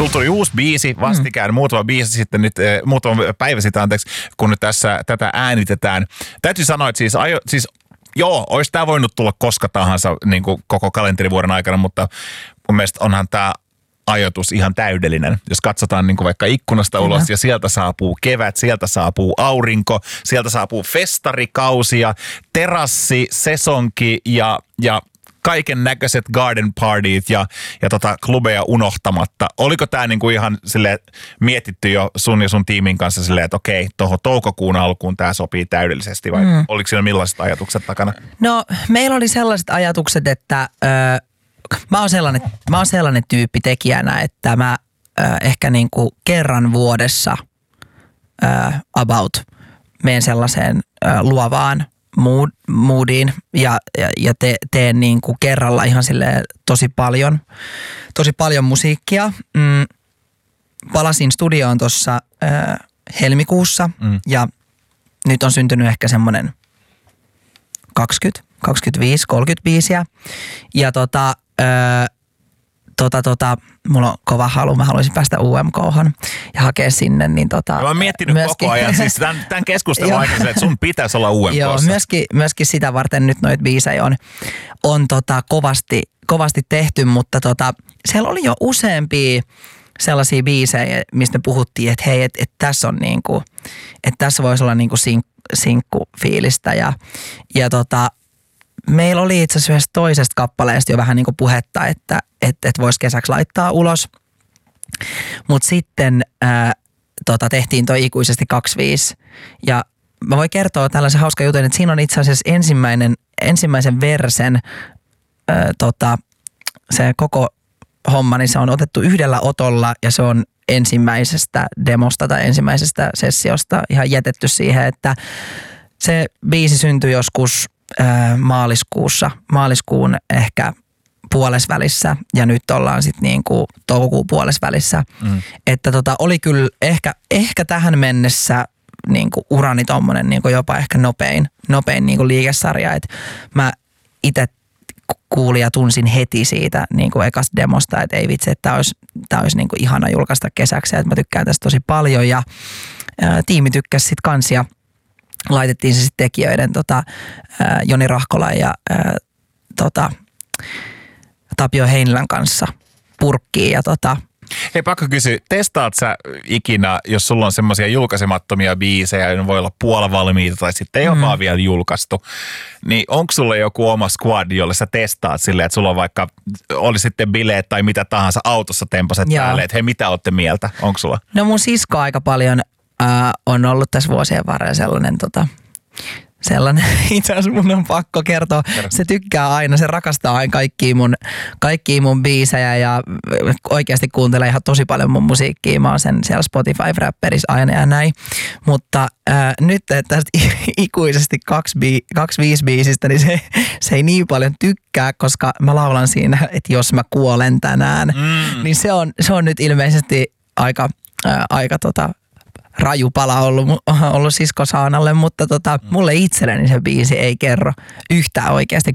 Sulla tuli uusi biisi vastikään, muutama päivä sitten, kun nyt tässä tätä äänitetään. Täytyy sanoa, että olisi tämä voinut tulla koska tahansa niin kuin koko kalenterivuoden aikana, mutta mun mielestä onhan tämä ajoitus ihan täydellinen. Jos katsotaan niin kuin vaikka ikkunasta ulos ja sieltä saapuu kevät, sieltä saapuu aurinko, sieltä saapuu festarikausi ja terassi, sesonki ja kaiken näköiset garden partyt ja klubeja unohtamatta. Oliko tämä niinku ihan silleen mietitty jo sun ja sun tiimin kanssa silleen, että okei, tuohon toukokuun alkuun tämä sopii täydellisesti vai oliko siinä millaiset ajatukset takana? No meillä oli sellaiset ajatukset, että mä oon sellainen tyyppi tekijänä, että mä ehkä niinku kerran vuodessa about menen sellaiseen luovaan moodiin ja teen niinku kerralla ihan silleen tosi paljon musiikkia. Palasin studioon tuossa helmikuussa ja nyt on syntynyt ehkä semmoinen 20, 25, 30 biisiä ja mulla on kova halu, mä haluaisin päästä UMK:hon ja hakea sinne, niin Mä oon miettinyt myöskin, koko ajan, siis tämän keskustelun aikana, että sun pitäisi olla UMK:ssa. Joo, myöskin sitä varten nyt noita biisejä on kovasti tehty, mutta siellä oli jo useampia sellaisia biisejä, mistä me puhuttiin, että hei, että tässä on niinku, että tässä voisi olla niinku sinkkufiilistä ja meillä oli itse asiassa toisesta kappaleesta jo vähän niin kuin puhetta, että voisi kesäksi laittaa ulos. Mutta sitten tehtiin toi ikuisesti 25. Ja mä voin kertoa tällaisen hauskan jutun, että siinä on itse asiassa ensimmäisen versen se koko homma, niin se on otettu yhdellä otolla ja se on ensimmäisestä demosta tai ensimmäisestä sessiosta ihan jätetty siihen, että se biisi syntyi joskus maaliskuun ehkä puolesvälissä ja nyt ollaan sitten niinku toukokuun puolesvälissä. Että oli kyllä ehkä tähän mennessä niinku urani tommonen niinku jopa ehkä nopein niinku liikesarja, että mä itse kuulin ja tunsin heti siitä niinku ekasta demosta, että ei vitsi, että tää olisi niinku ihana julkaista kesäksi, että mä tykkään tästä tosi paljon ja tiimi tykkäsi sit kans ja laitettiin se sitten tekijöiden Joni Rahkola ja Tapio Heinilän kanssa purkkiin ja Hei, pakko kysyä, testaat sä ikinä, jos sulla on semmoisia julkaisemattomia biisejä, ne voi olla puolivalmiita tai sitten ei ole vaan vielä julkaistu, niin onko sulla joku oma squad, jolle sä testaat silleen, että sulla on vaikka, oli sitten bileet tai mitä tahansa autossa temposet päälle, että hei, mitä ootte mieltä, onko sulla? No mun sisko aika paljon on ollut tässä vuosien varrella sellainen, itse asiassa mun on pakko kertoa, se tykkää aina, se rakastaa aina kaikkia mun biisejä ja oikeasti kuuntelee ihan tosi paljon mun musiikkia, mä oon sen siellä Spotify-räppärissä aina ja näin, mutta nyt tästä ikuisesti 25 biisistä, niin se ei niin paljon tykkää, koska mä laulan siinä, että jos mä kuolen tänään, niin se on nyt ilmeisesti aika raju pala ollut siskosaanalle, mutta mulle itselleni se biisi ei kerro yhtään oikeasti